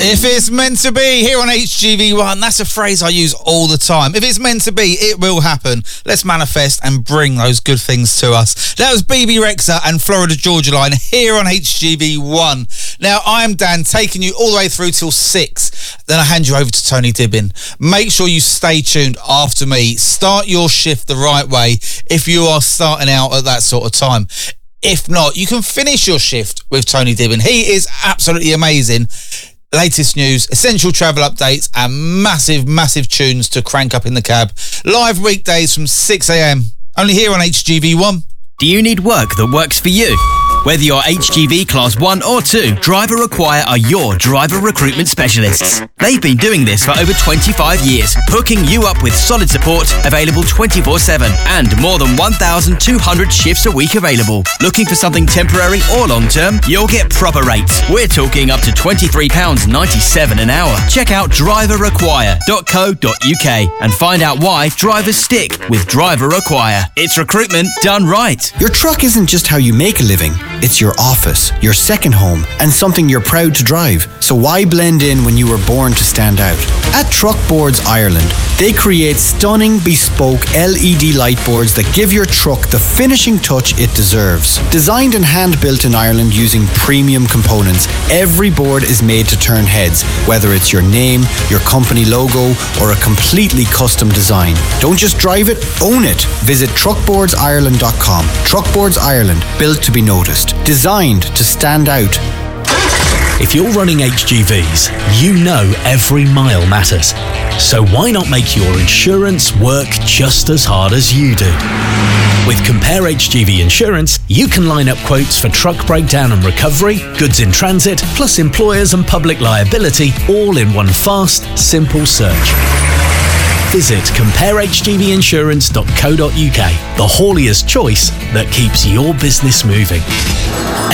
If it's meant to be, here on HGV1, that's a phrase I use all the time. If it's meant to be, it will happen. Let's manifest and bring those good things to us. That was BB Rexa and Florida Georgia Line here on HGV1. Now, I am Dan, taking you all the way through till 6. Then I hand you over to Tony Dibbin. Make sure you stay tuned after me. Start your shift the right way if you are starting out at that sort of time. If not, you can finish your shift with Tony Dibbin. He is absolutely amazing. Latest news, essential travel updates, and massive tunes to crank up in the cab. Live weekdays from 6 a.m. Only here on HGV1. Do you need work that works for you? Whether you're HGV Class 1 or 2, Driver Require are your driver recruitment specialists. They've been doing this for over 25 years, hooking you up with solid support, available 24/7, and more than 1,200 shifts a week available. Looking for something temporary or long-term? You'll get proper rates. We're talking up to £23.97 an hour. Check out driverrequire.co.uk and find out why drivers stick with Driver Require. It's recruitment done right. Your truck isn't just how you make a living. It's your office, your second home, and something you're proud to drive. So why blend in when you were born to stand out? At Truck Boards Ireland, they create stunning, bespoke LED light boards that give your truck the finishing touch it deserves. Designed and hand-built in Ireland using premium components, every board is made to turn heads, whether it's your name, your company logo, or a completely custom design. Don't just drive it, own it. Visit truckboardsireland.com. Truckboards Ireland, built to be noticed. Designed to stand out. If you're running HGVs, you know every mile matters. So why not make your insurance work just as hard as you do? With Compare HGV Insurance, you can line up quotes for truck breakdown and recovery, goods in transit, plus employers and public liability, all in one fast, simple search. Visit comparehgvinsurance.co.uk, the hauliers' choice that keeps your business moving.